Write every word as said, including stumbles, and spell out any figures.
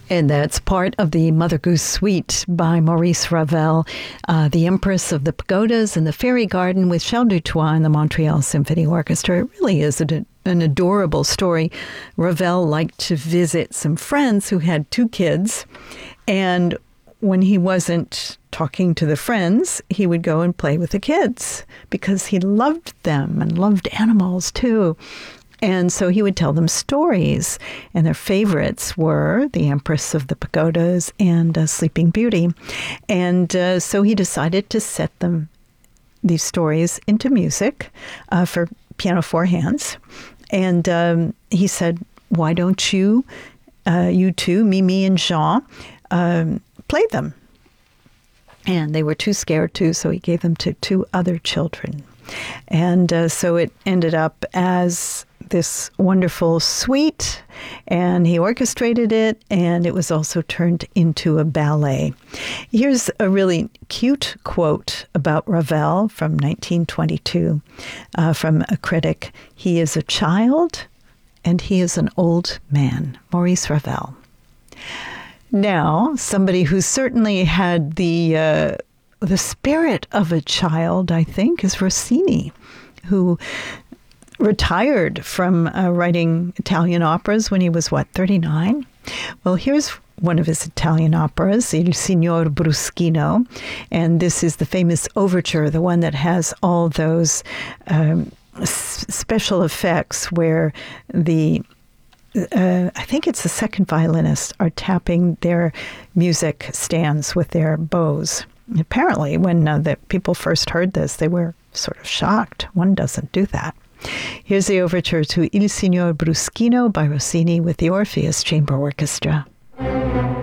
And that's part of the Mother Goose Suite by Maurice Ravel, uh, the Empress of the Pagodas and the Fairy Garden with Charles Dutoit and the Montreal Symphony Orchestra. It really is a, an adorable story. Ravel liked to visit some friends who had two kids, and when he wasn't talking to the friends, he would go and play with the kids because he loved them and loved animals too. And so he would tell them stories, and their favorites were The Empress of the Pagodas and uh, Sleeping Beauty. And uh, so he decided to set them, these stories, into music uh, for piano four hands. And um, he said, why don't you, uh, you two, Mimi and Jean, um, play them? And they were too scared to, so he gave them to two other children. And uh, so it ended up as this wonderful suite, and he orchestrated it, and it was also turned into a ballet. Here's a really cute quote about Ravel from nineteen twenty-two uh, from a critic. He is a child, and he is an old man. Maurice Ravel. Now, somebody who certainly had the uh, the spirit of a child, I think, is Rossini, who retired from uh, writing Italian operas when he was, what, thirty-nine? Well, here's one of his Italian operas, Il Signor Bruschino, and this is the famous overture, the one that has all those um, s- special effects where the Uh, I think it's the second violinists are tapping their music stands with their bows. Apparently, when uh, the people first heard this, they were sort of shocked. One doesn't do that. Here's the overture to Il Signor Bruschino by Rossini with the Orpheus Chamber Orchestra.